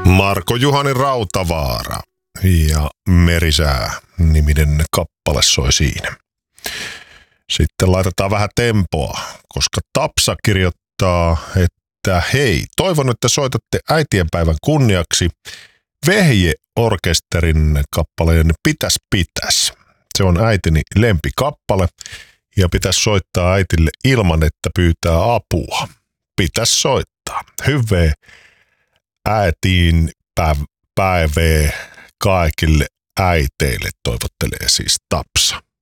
Marko Juhani Rautavaara ja Merisää-niminen kappale soi siinä. Sitten laitetaan vähän tempoa, koska Tapsa kirjoittaa, että hei, toivon, että soitatte äitienpäivän kunniaksi Vehje-orkesterin kappaleen Pitäs. Se on äitini lempikappale ja pitäisi soittaa äitille ilman, että pyytää apua. Pitäisi soittaa. Hyvää äitiin päivää kaikille äiteille, toivottelee siis Tapsa.